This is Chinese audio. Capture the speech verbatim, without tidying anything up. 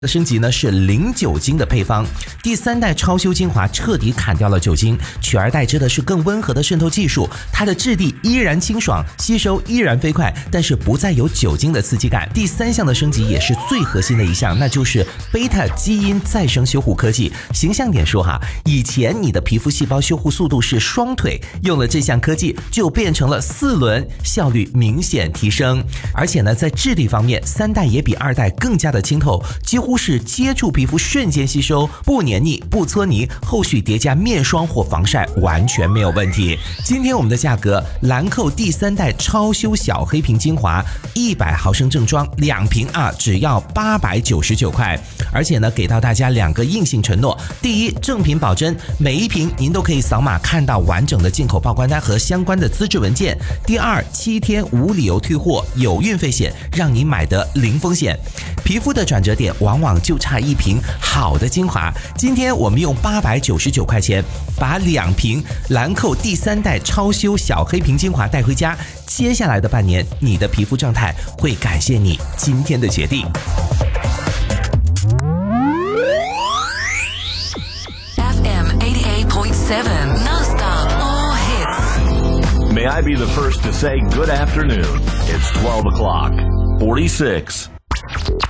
升级呢是零酒精的配方，第三代超修精华彻底砍掉了酒精，取而代之的是更温和的渗透技术，它的质地依然清爽，吸收依然飞快，但是不再有酒精的刺激感。第三项的升级也是最核心的一项，那就是贝塔基因再生修护科技。形象点说哈，以前你的皮肤细胞修护速度是双腿，用了这项科技就变成了四轮，效率明显提升。而且呢，在质地方面，三代也比二代更加的清透，几乎是接触皮肤瞬间吸收，不黏腻不搓泥，后续叠加面霜或防晒完全没有问题。今天我们的价格，兰蔻第三代超修小黑瓶精华一百毫升正装两瓶啊，只要八百九十九块。而且呢，给到大家两个硬性承诺：第一，正品保真，每一瓶您都可以扫码看到完整的进口报关单和相关的资质文件；第二，七天无理由退货，有运费险，让你买的零风险。皮肤的转折点往往就差一瓶好的精华。今天我们用八百九十九块钱把两瓶兰蔻第三代超修小黑瓶精华带回家，接下来的半年你的皮肤状态会感谢你今天的决定。 F M eighty-eight point seven Non-stop all hits. May I be the first to say good afternoon. It's twelve o'clock, forty-six.